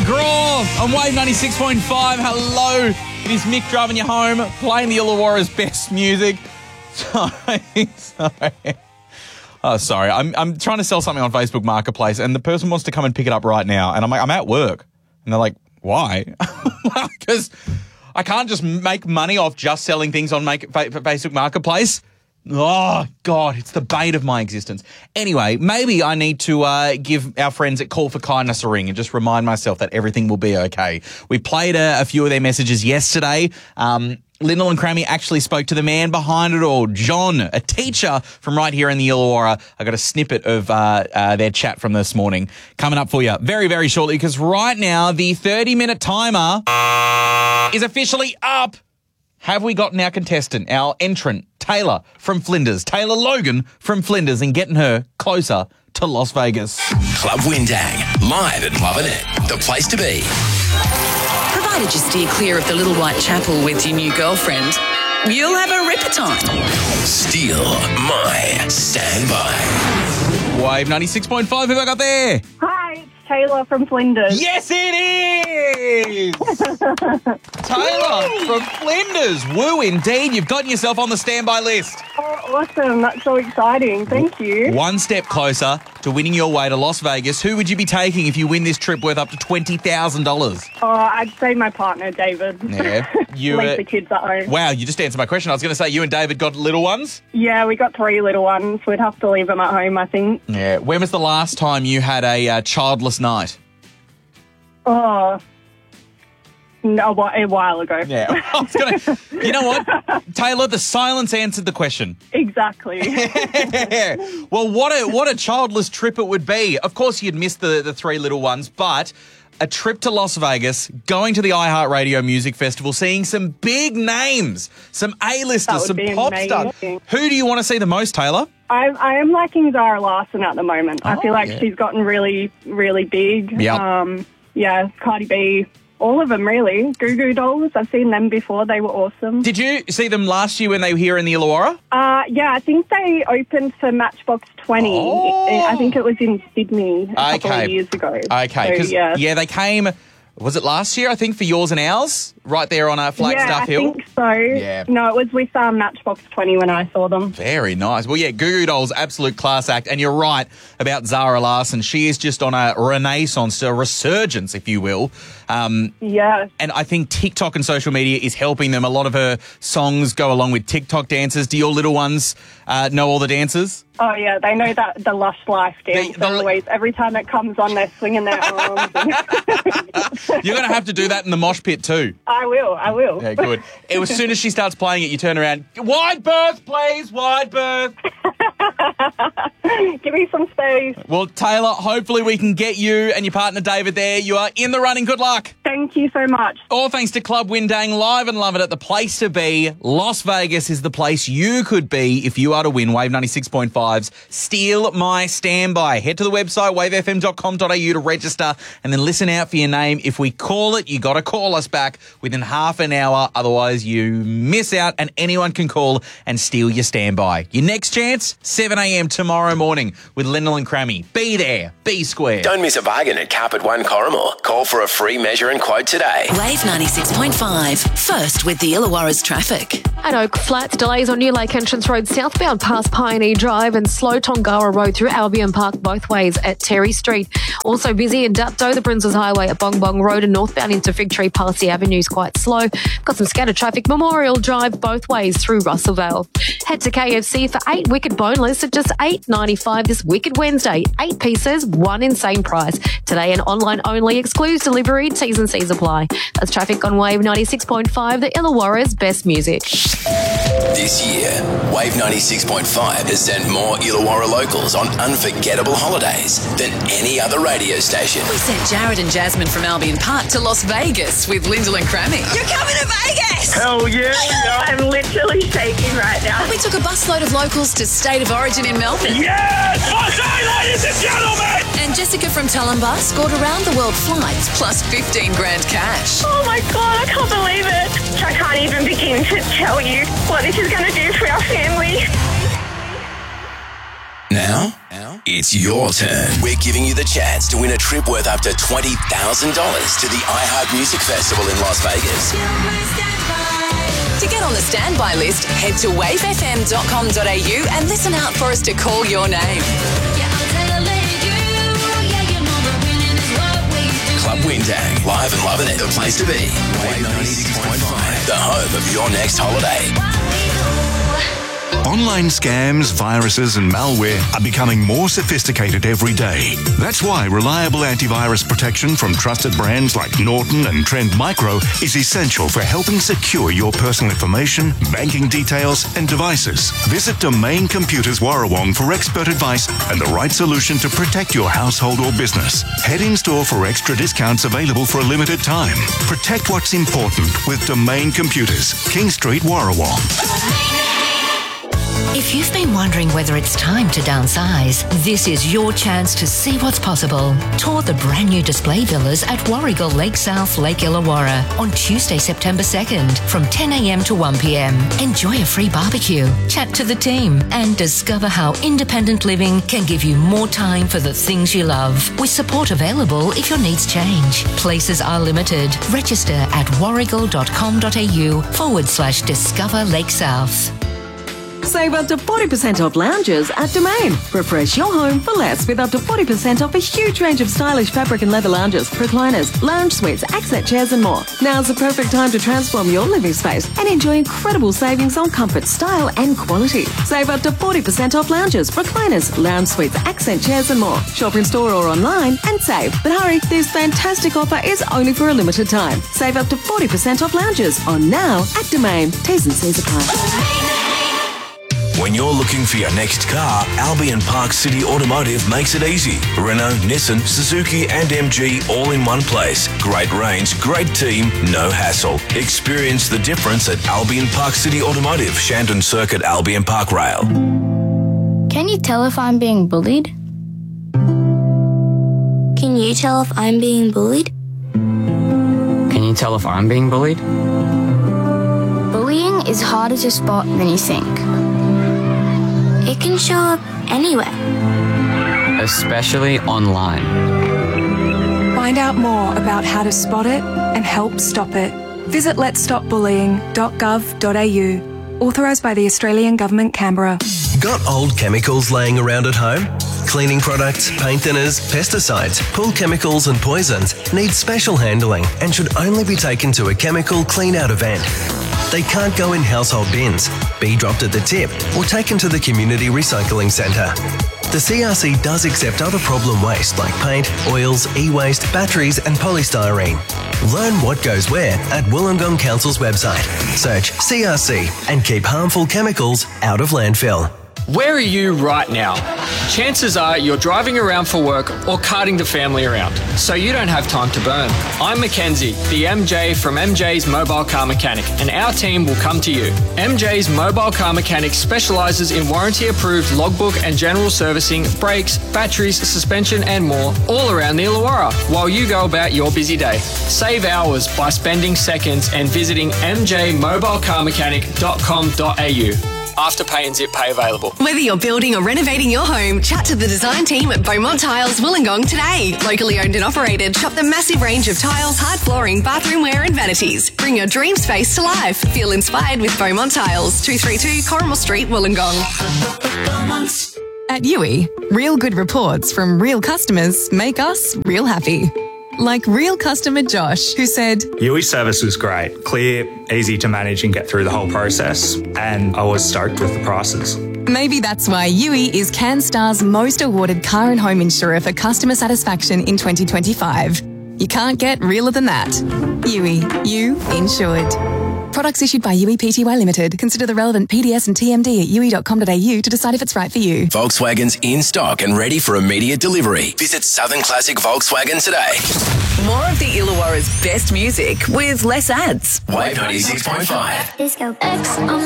McGraw on Wave 96.5. Hello. It is Mick driving you home, playing the Illawarra's best music. Sorry. Oh, sorry. I'm trying to sell something on Facebook Marketplace, and the person wants to come and pick it up right now. And I'm like, I'm at work. And they're like, why? Because I can't just make money off just selling things on Facebook Marketplace. Oh, God, it's the bane of my existence. Anyway, maybe I need to give our friends at Call for Kindness a ring and just remind myself that everything will be okay. We played a few of their messages yesterday. Lyndall and Crammy actually spoke to the man behind it all, John, a teacher from right here in the Illawarra. I got a snippet of their chat from this morning coming up for you very, very shortly, because right now the 30-minute timer is officially up. Have we gotten our contestant, our entrant, Taylor from Flinders, Taylor Logan from Flinders, and getting her closer to Las Vegas? Club Windang, live at Lovin' It, the place to be. Provided you steer clear of the Little White Chapel with your new girlfriend, you'll have a ripper time. Steal my standby. Wave 96.5, who have I got there? Hi, it's Taylor from Flinders. Yes, it is! Taylor from Flinders. Woo, indeed. You've gotten yourself on the standby list. Oh, awesome. That's so exciting. Thank you. One step closer to winning your way to Las Vegas. Who would you be taking if you win this trip worth up to $20,000? Oh, I'd say my partner, David. Yeah. Leave the kids at home. Wow, you just answered my question. I was going to say you and David got little ones? Yeah, we got 3 little ones. We'd have to leave them at home, I think. Yeah. When was the last time you had a childless night? Oh, no, a while ago. Yeah. I was going to... You know what? Taylor, the silence answered the question. Exactly. Well, what a childless trip it would be. Of course, you'd miss the 3 little ones, but a trip to Las Vegas, going to the iHeartRadio Music Festival, seeing some big names, some A-listers, some pop stars. Who do you want to see the most, Taylor? I am liking Zara Larsson at the moment. I feel like she's gotten really, really big. Yep. Yeah, Cardi B. All of them, really. Goo Goo Dolls, I've seen them before. They were awesome. Did you see them last year when they were here in the Illawarra? Yeah, I think they opened for Matchbox 20. Oh. I think it was in Sydney a couple of years ago. Okay, because, so, yeah, they came... Was it last year, I think, for Yours and Ours? Right there on Flagstaff Hill? Yeah, I think so. Yeah. No, it was with Matchbox 20 when I saw them. Very nice. Well, yeah, Goo Goo Dolls, absolute class act. And you're right about Zara Larsson. She is just on a renaissance, a resurgence, if you will. Yeah. And I think TikTok and social media is helping them. A lot of her songs go along with TikTok dances. Do your little ones know all the dances? Oh, yeah, they know that the Lush Life dance. Always, every time it comes on, they're swinging their arms. You're going to have to do that in the mosh pit too. I will. Yeah, good. As soon as she starts playing it, you turn around. Wide berth, please, wide berth. Give me some space. Well, Taylor, hopefully we can get you and your partner David there. You are in the running. Good luck. Thank you so much. All thanks to Club Windang, live and love it at the place to be. Las Vegas is the place you could be if you are to win Wave 96.5's Steal My Standby. Head to the website, wavefm.com.au to register and then listen out for your name. If we call it, you got to call us back within half an hour. Otherwise, you miss out and anyone can call and steal your standby. Your next chance, 7 a.m. tomorrow morning with Lyndall and Crammy. Be there. Be square. Don't miss a bargain at Carpet One Corrimore. Call for a free measure and quote today. Wave 96.5, first with the Illawarra's traffic. At Oak Flats, delays on New Lake Entrance Road southbound past Pioneer Drive and slow Tongara Road through Albion Park both ways at Terry Street. Also busy in Dapto, the Princes Highway at Bong Bong Road and northbound into Fig Tree Palissy Avenue is quite slow. Got some scattered traffic, Memorial Drive both ways through Russellvale. Head to KFC for 8 wicked boneless at just $8.95 this Wicked Wednesday. 8 pieces, one insane price. Today and online only, excludes delivery, T's and C's apply. That's traffic on Wave 96.5, the Illawarra's best music. This year, Wave 96.5 has sent more Illawarra locals on unforgettable holidays than any other radio station. We sent Jared and Jasmine from Albion Park to Las Vegas with Lyndall and Crammy. You're coming to Vegas! Hell yeah! I'm literally shaking right now. We took a busload of locals to State of Origin in Melbourne. Yes! Ladies and gentlemen! And Jessica from Tulumbar scored around the world flights plus 15 grand cash. Oh my God, I can't believe it. I can't even begin to tell you what this is going to do for our family. Now It's your turn. We're giving you the chance to win a trip worth up to $20,000 to the iHeart Music Festival in Las Vegas. To get on the standby list, head to wavefm.com.au and listen out for us to call your name. Club Windang, live and loving it. The place to be. Wave 96.5, the home of your next holiday. Online scams, viruses and malware are becoming more sophisticated every day. That's why reliable antivirus protection from trusted brands like Norton and Trend Micro is essential for helping secure your personal information, banking details and devices. Visit Domain Computers Warrawong for expert advice and the right solution to protect your household or business. Head in store for extra discounts available for a limited time. Protect what's important with Domain Computers, King Street, Warrawong. If you've been wondering whether it's time to downsize, this is your chance to see what's possible. Tour the brand new display villas at Warrigal Lake South, Lake Illawarra on Tuesday, September 2nd from 10 a.m. to 1 p.m. Enjoy a free barbecue, chat to the team and discover how independent living can give you more time for the things you love. With support available if your needs change. Places are limited. Register at warrigal.com.au/Discover Lake South. Save up to 40% off lounges at Domain. Refresh your home for less with up to 40% off a huge range of stylish fabric and leather lounges, recliners, lounge suites, accent chairs and more. Now's the perfect time to transform your living space and enjoy incredible savings on comfort, style and quality. Save up to 40% off lounges, recliners, lounge suites, accent chairs and more. Shop in store or online and save. But hurry, this fantastic offer is only for a limited time. Save up to 40% off lounges on now at Domain. T's and C's apply. When you're looking for your next car, Albion Park City Automotive makes it easy. Renault, Nissan, Suzuki and MG all in one place. Great range, great team, no hassle. Experience the difference at Albion Park City Automotive, Shandon Circuit, Albion Park Rail. Can you tell if I'm being bullied? Can you tell if I'm being bullied? Can you tell if I'm being bullied? Bullying is harder to spot than you think. It can show up anywhere. Especially online. Find out more about how to spot it and help stop it. Visit letsstopbullying.gov.au. Authorised by the Australian Government, Canberra. Got old chemicals laying around at home? Cleaning products, paint thinners, pesticides, pool chemicals and poisons need special handling and should only be taken to a chemical clean-out event. They can't go in household bins, be dropped at the tip or taken to the community recycling centre. The CRC does accept other problem waste like paint, oils, e-waste, batteries and polystyrene. Learn what goes where at Wollongong Council's website. Search CRC and keep harmful chemicals out of landfill. Where are you right now? Chances are you're driving around for work or carting the family around, so you don't have time to burn. I'm Mackenzie, the MJ from MJ's Mobile Car Mechanic, and our team will come to you. MJ's Mobile Car Mechanic specialises in warranty-approved logbook and general servicing, brakes, batteries, suspension and more, all around the Illawarra, while you go about your busy day. Save hours by spending seconds and visiting mjmobilecarmechanic.com.au. Afterpay and Zip Pay available. Whether you're building or renovating your home, chat to the design team at Beaumont Tiles Wollongong today. Locally owned and operated, shop the massive range of tiles, hard flooring, bathroomware and vanities. Bring your dream space to life. Feel inspired with Beaumont Tiles, 232 Corrimal Street, Wollongong. At Yui, real good reports from real customers make us real happy. Like real customer Josh, who said, Yui's service was great, clear, easy to manage and get through the whole process, and I was stoked with the prices. Maybe that's why Yui is CanStar's most awarded car and home insurer for customer satisfaction in 2025. You can't get realer than that. Yui, you insured. Products issued by Yui Pty Limited. Consider the relevant PDS and TMD at yui.com.au to decide if it's right for you. Volkswagen's in stock and ready for immediate delivery. Visit Southern Classic Volkswagen today. More of the Illawarra's best music with less ads. Wave 96.5. Disco X on